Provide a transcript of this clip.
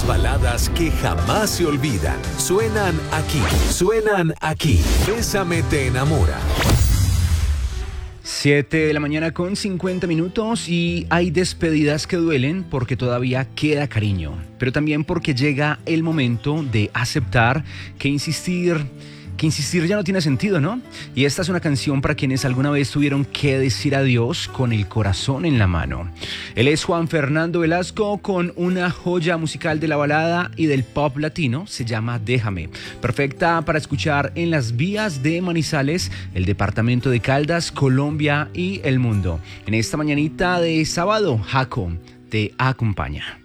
Las baladas que jamás se olvidan. Suenan aquí. Bésame te enamora. 7 de la mañana con 50 minutos y hay despedidas que duelen porque todavía queda cariño, pero también porque llega el momento de aceptar que insistir ya no tiene sentido, ¿no? Y esta es una canción para quienes alguna vez tuvieron que decir adiós con el corazón en la mano. Él es Juan Fernando Velasco con una joya musical de la balada y del pop latino, se llama Déjame. Perfecta para escuchar en las vías de Manizales, el departamento de Caldas, Colombia y el mundo. En esta mañanita de sábado, Jaco te acompaña.